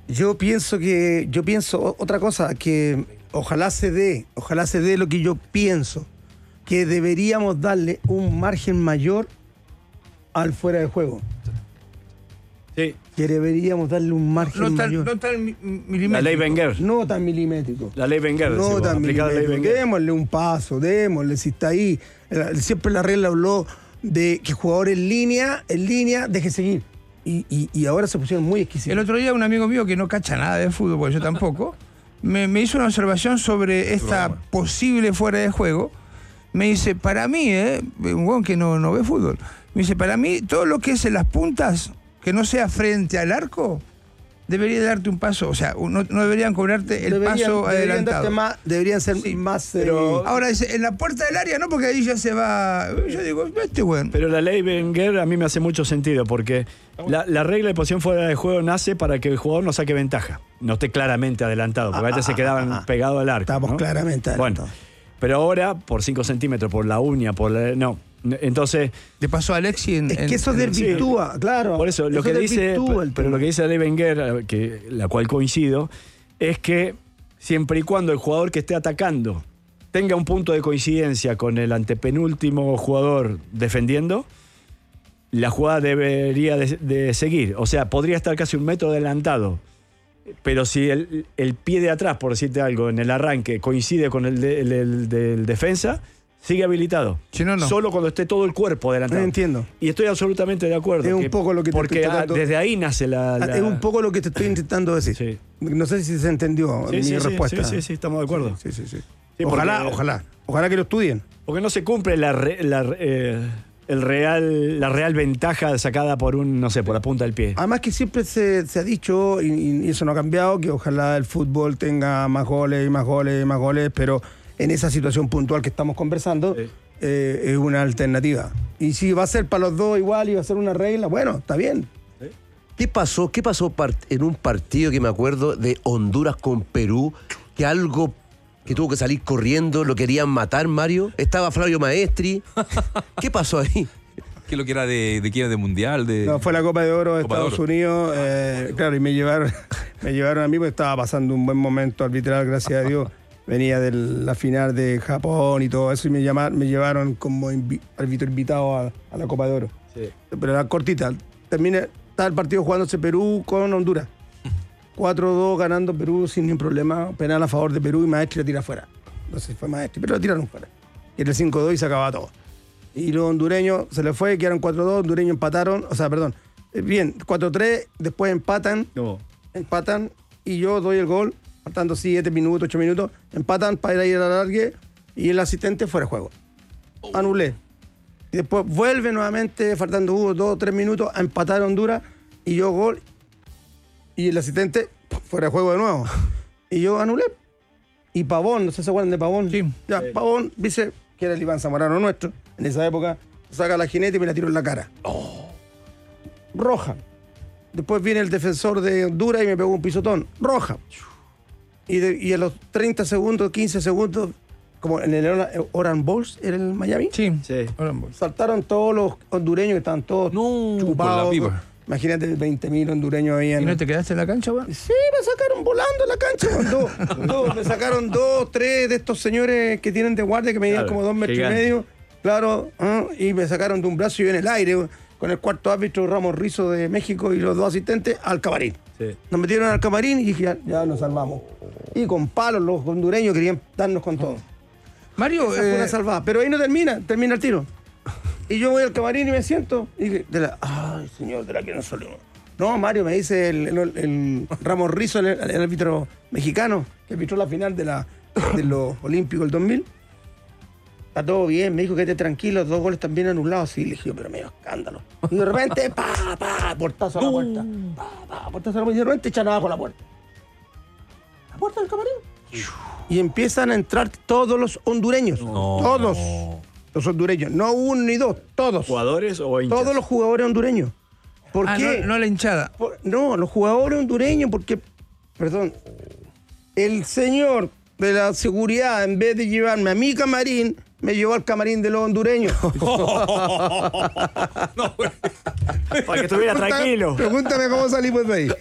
Yo pienso otra cosa, que ojalá se dé lo que yo pienso, que deberíamos darle un margen mayor al fuera de juego. Sí. Que deberíamos darle un margen mayor. No tan milimétrico. La ley Wenger. No tan milimétrico. La ley Wenger. No tan aplicada la ley milimétrico. Wenger. Démosle un paso, démosle, si está ahí. Siempre la regla habló de que jugador en línea, deje seguir. Y ahora se pusieron muy exquisitos. El otro día un amigo mío que no cacha nada de fútbol, porque yo tampoco, me hizo una observación sobre esta posible fuera de juego. Me dice, para mí, un huevón que no ve fútbol, me dice, para mí, todo lo que es en las puntas, que no sea frente al arco, debería darte un paso. O sea, no deberían cobrarte el paso adelantado. Deberían ser más... Pero ahora, dice, en la puerta del área, no, porque ahí ya se va... Yo digo, bueno. Pero la ley Wenger a mí me hace mucho sentido, porque la regla de posición fuera de juego nace para que el jugador no saque ventaja, no esté claramente adelantado, porque antes se quedaban pegados al arco. Estamos, ¿no?, claramente adelantados. Bueno, pero ahora, por 5 centímetros, por la uña, no. Entonces... Te pasó a Alexi es que eso desvirtúa, claro. Por eso, lo que dice, pero lo que dice la ley Wenger, la cual coincido, es que siempre y cuando el jugador que esté atacando tenga un punto de coincidencia con el antepenúltimo jugador defendiendo, la jugada debería de seguir. O sea, podría estar casi un metro adelantado, pero si el pie de atrás, por decirte algo, en el arranque coincide con el del defensa, sigue habilitado. Si no. Solo cuando esté todo el cuerpo adelantado. Entiendo. Y estoy absolutamente de acuerdo. Es un poco lo que te porque estoy tratando... desde ahí nace la... Es un poco lo que te estoy intentando decir. Sí. No sé si se entendió mi respuesta. Sí, estamos de acuerdo. Sí. Sí, Ojalá que lo estudien. Porque no se cumple la real ventaja sacada por por la punta del pie. Además que siempre se ha dicho, y eso no ha cambiado, que ojalá el fútbol tenga más goles y más goles y más goles, pero en esa situación puntual que estamos conversando, es una alternativa. Y si va a ser para los dos igual y va a ser una regla, bueno, está bien. ¿Sí? ¿Qué pasó en un partido que me acuerdo de Honduras con Perú, que algo que tuvo que salir corriendo, lo querían matar, Mario? Estaba Flavio Maestri. ¿Qué pasó ahí? ¿Qué lo que era de mundial? No, fue la Copa de Oro de Estados Unidos. Claro, y me llevaron a mí porque estaba pasando un buen momento arbitral, gracias a Dios. Venía de la final de Japón y todo eso, y me llevaron como árbitro invitado a la Copa de Oro. Sí. Pero era cortita. Estaba el partido jugándose Perú con Honduras. 4-2 ganando Perú sin ningún problema. Penal a favor de Perú y Maestri la tira fuera. No sé si fue Maestri, pero la tiraron fuera. Y era el 5-2 y se acababa todo. Y los hondureños se les fue, quedaron 4-2, hondureños empataron. Bien, 4-3, después empatan. No. Empatan y yo doy el gol. Faltando 7 minutos, 8 minutos, empatan para ir a la largue y el asistente fuera de juego. Anulé. Y después vuelve nuevamente, faltando 1, 2, 3 minutos, a empatar a Honduras y yo gol. Y el asistente fuera de juego de nuevo. Y yo anulé. Y Pavón, no sé si se acuerdan de Pavón. Sí. Ya, Pavón dice que era el Iván Zamorano nuestro. En esa época saca la jineta y me la tiró en la cara. Roja. Después viene el defensor de Honduras y me pegó un pisotón. Roja. Y a los 30 segundos, 15 segundos, como en el Orange Bowls, ¿era el Miami? Sí. Orange Bowls. Saltaron todos los hondureños que estaban todos chupados. Imagínate 20.000 hondureños ahí. ¿Y no te quedaste en la cancha, weón? Sí, me sacaron volando en la cancha. Me sacaron 2, 3 de estos señores que tienen de guardia que medían como 2 metros y medio. Claro, y me sacaron de un brazo y yo en el aire, con el cuarto árbitro Ramos Rizo de México y los 2 asistentes al camarín. Sí. Nos metieron al camarín y dije, ya nos salvamos. Y con palos los hondureños querían darnos con todo. Mario, esa fue una salvada. Pero ahí no termina el tiro. Y yo voy al camarín y me siento y dije, ay, señor, de la que nos salimos. No, Mario, me dice el Ramos Rizo, el árbitro mexicano, que arbitró la final de los Olímpicos del 2000. Está todo bien, me dijo que esté tranquilo, 2 goles también anulados. Sí, le dije, pero medio escándalo. Y de repente, portazo a la puerta. Portazo a la puerta. Y de repente echan abajo la puerta. La puerta del camarín. Y empiezan a entrar todos los hondureños. Todos los hondureños. No 1 ni 2, todos. ¿Jugadores o hinchas? Todos los jugadores hondureños. ¿Por qué? No la hinchada. No, los jugadores hondureños, porque, perdón, el señor de la seguridad, en vez de llevarme a mi camarín, me llevó al camarín de los hondureños. Para que estuviera tranquilo. Pregúntame cómo salimos de ahí.